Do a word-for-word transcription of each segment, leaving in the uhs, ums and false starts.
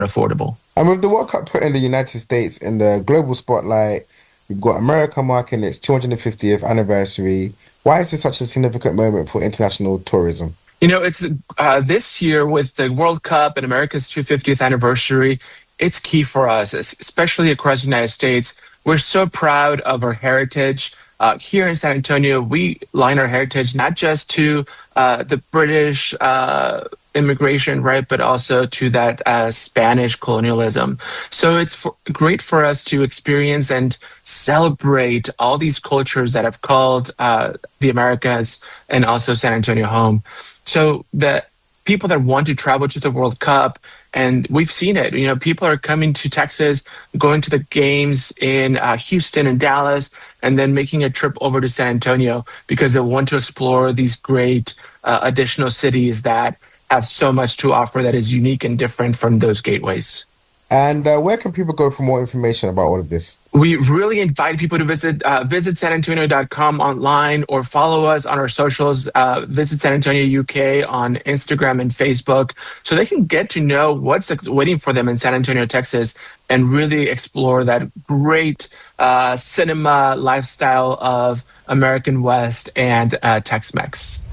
affordable. And with the World Cup putting the United States in the global spotlight, we've got America marking its two hundred fiftieth anniversary. Why is this such a significant moment for international tourism? You know, it's uh, this year with the World Cup and America's two hundred fiftieth anniversary, it's key for us, especially across the United States. We're so proud of our heritage. Uh, here in San Antonio, we line our heritage not just to uh, the British uh, immigration, right, but also to that uh, Spanish colonialism. So it's for, great for us to experience and celebrate all these cultures that have called uh, the Americas and also San Antonio home. So the people that want to travel to the World Cup, and we've seen it, you know, people are coming to Texas, going to the games in uh, Houston and Dallas, and then making a trip over to San Antonio because they want to explore these great uh, additional cities that have so much to offer that is unique and different from those gateways. And uh, where can people go for more information about all of this? We really invite people to visit uh, visit san antonio dot com online or follow us on our socials. Uh, visit San Antonio U K on Instagram and Facebook so they can get to know what's waiting for them in San Antonio, Texas, and really explore that great uh, cinema lifestyle of American West and uh, Tex-Mex.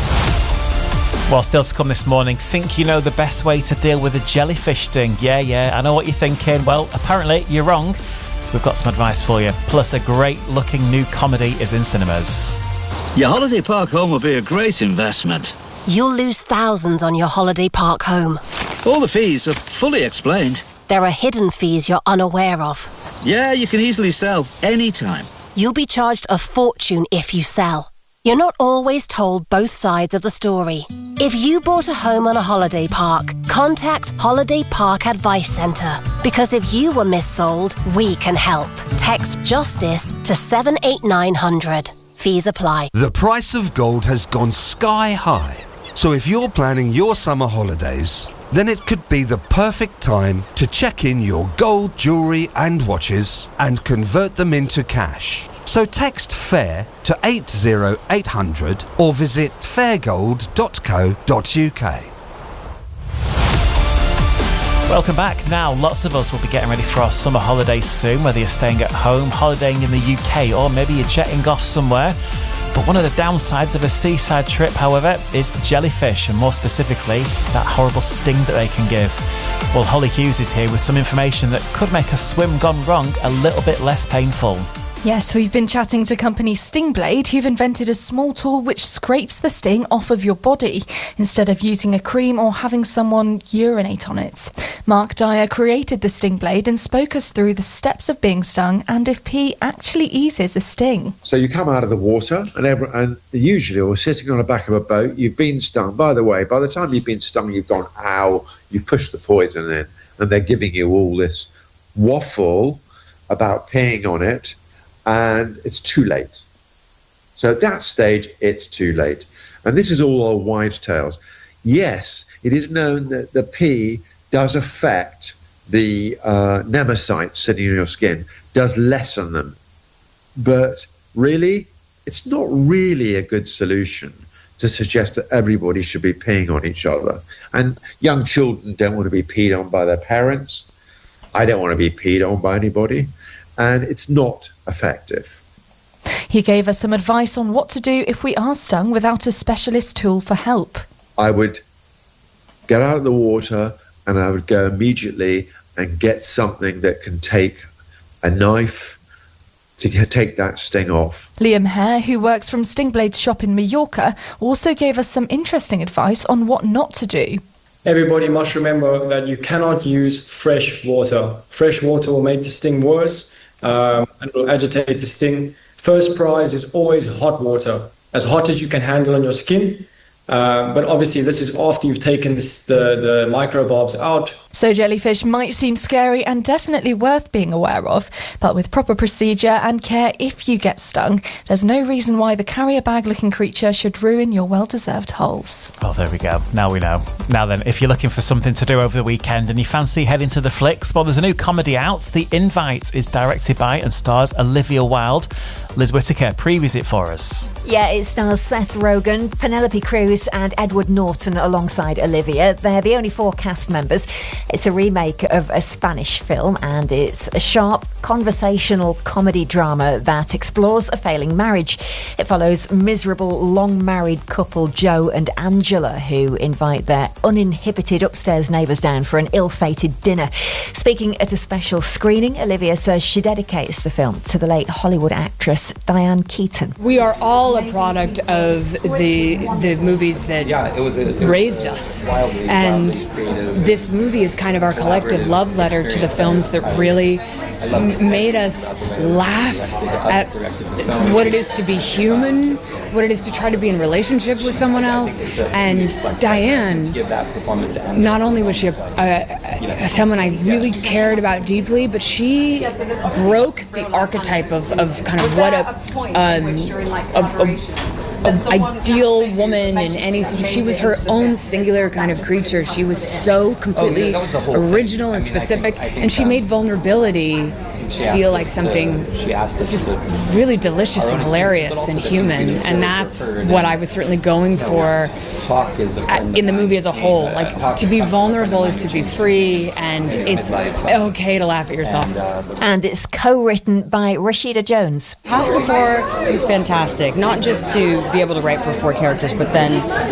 Well, still to come this morning, think you know the best way to deal with a jellyfish sting? Yeah, yeah, I know what you're thinking. Well, apparently you're wrong. We've got some advice for you. Plus, a great-looking new comedy is in cinemas. Your holiday park home will be a great investment. You'll lose thousands on your holiday park home. All the fees are fully explained. There are hidden fees you're unaware of. Yeah, you can easily sell anytime. You'll be charged a fortune if you sell. You're not always told both sides of the story. If you bought a home on a holiday park, contact Holiday Park Advice Centre. Because if you were missold, we can help. Text JUSTICE to seven eight nine hundred. Fees apply. The price of gold has gone sky high. So if you're planning your summer holidays, then it could be the perfect time to check in your gold, jewellery and watches and convert them into cash. So text FAIR to eight zero eight hundred or visit fairgold dot co dot uk. Welcome back. Now, lots of us will be getting ready for our summer holidays soon, whether you're staying at home, holidaying in the U K, or maybe you're jetting off somewhere. But one of the downsides of a seaside trip, however, is jellyfish, and more specifically, that horrible sting that they can give. Well, Holly Hughes is here with some information that could make a swim gone wrong a little bit less painful. Yes, we've been chatting to company Stingblade, who've invented a small tool which scrapes the sting off of your body instead of using a cream or having someone urinate on it. Mark Dyer created the Stingblade and spoke us through the steps of being stung and if pee actually eases a sting. So you come out of the water and, every, and usually or sitting on the back of a boat, you've been stung. By the way, by the time you've been stung, you've gone, ow, you pushed the poison in, and they're giving you all this waffle about peeing on it. And it's too late. So at that stage, it's too late. And this is all old wives' tales. Yes, it is known that the pee does affect the uh, nemocytes sitting in your skin, does lessen them. But really, it's not really a good solution to suggest that everybody should be peeing on each other. And young children don't want to be peed on by their parents. I don't want to be peed on by anybody. And it's not effective. He gave us some advice on what to do if we are stung without a specialist tool for help. I would get out of the water and I would go immediately and get something that can take a knife to take that sting off. Liam Hare, who works from Stingblade's shop in Mallorca, also gave us some interesting advice on what not to do. Everybody must remember that you cannot use fresh water. Fresh water will make the sting worse. Um, and will agitate the sting. First prize is always hot water, as hot as you can handle on your skin. Uh, but obviously this is after you've taken this, the, the microbulbs out. So jellyfish might seem scary and definitely worth being aware of, but with proper procedure and care if you get stung, there's no reason why the carrier bag looking creature should ruin your well-deserved holes. Well, there we go. Now we know. Now then, if you're looking for something to do over the weekend and you fancy heading to the flicks, well, there's a new comedy out. The Invite is directed by and stars Olivia Wilde. Liz Whittaker previews it for us. Yeah, it stars Seth Rogen, Penelope Cruz and Edward Norton alongside Olivia. They're the only four cast members. It's a remake of a Spanish film, and it's a sharp conversational comedy drama that explores a failing marriage. It follows miserable long-married couple Joe and Angela, who invite their uninhibited upstairs neighbours down for an ill-fated dinner. Speaking at a special screening, Olivia says she dedicates the film to the late Hollywood actress Diane Keaton. We are all a product of the the movies that raised us, and this movie is kind of our collective love letter to the films that really m- made us laugh at what it is to be human, what it is to try to be in relationship with someone else. And Diane, not only was she a, a, someone I really cared about deeply, but she broke the archetype of, of kind of what a, um, a, a An ideal woman in any situation. She was her own singular kind of creature. She was so completely original and specific, and she made vulnerability feel like something just really delicious and hilarious and human. And that's what I was certainly going for in the movie as a whole. Like, to be vulnerable is to be free, and it's okay to laugh at yourself. And it's co-written by Rashida Jones. House of Four was fantastic, not just to be able to write for four characters, but then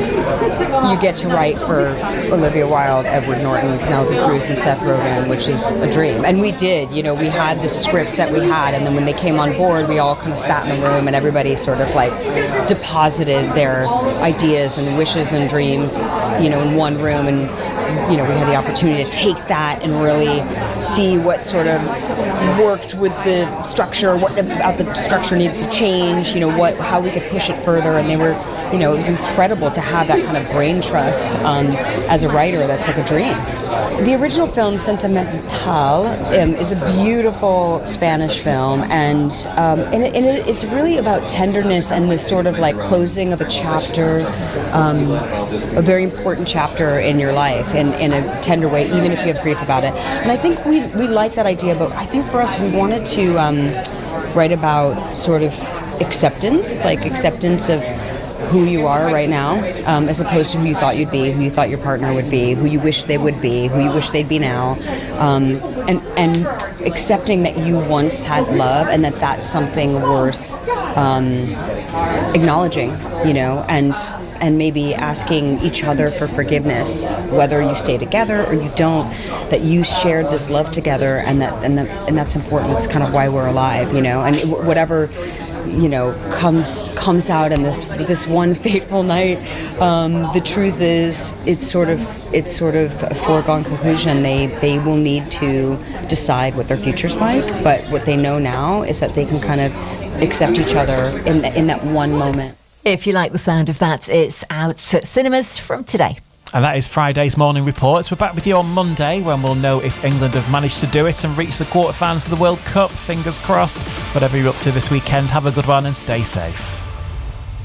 you get to write for Olivia Wilde, Edward Norton, Penelope Cruz, and Seth Rogen, which is a dream. And we did, you know, we had the script that we had, and then when they came on board, we all kind of sat in the room, and everybody sort of like deposited their ideas and wishes and dreams, you know, in one room. And you know, we had the opportunity to take that and really see what sort of worked with the structure, what about the structure needed to change, you know, what, how we could push it further. And they were, you know, it was incredible to have that kind of brain trust um, as a writer. That's like a dream. The original film, Sentimental, um, is a beautiful Spanish film, and um, and, it, and it's really about tenderness and this sort of like closing of a chapter, um, a very important chapter in your life, in, in a tender way, even if you have grief about it. And I think we we like that idea, but I think for us, we wanted to um, write about sort of acceptance, like acceptance of who you are right now, um, as opposed to who you thought you'd be, who you thought your partner would be, who you wish they would be, who you wish they'd be now, um, and and accepting that you once had love and that that's something worth um, acknowledging, you know, and and maybe asking each other for forgiveness, whether you stay together or you don't, that you shared this love together, and that and that and that's important. That's kind of why we're alive, you know, and whatever, you know, comes comes out in this this one fateful night. Um, the truth is, it's sort of it's sort of a foregone conclusion. They they will need to decide what their future's like, but what they know now is that they can kind of accept each other in in that one moment. If you like the sound of that, it's out at cinemas from today. And that is Friday's Morning Reports. We're back with you on Monday when we'll know if England have managed to do it and reach the quarterfinals of the World Cup. Fingers crossed. Whatever you're up to this weekend, have a good one and stay safe.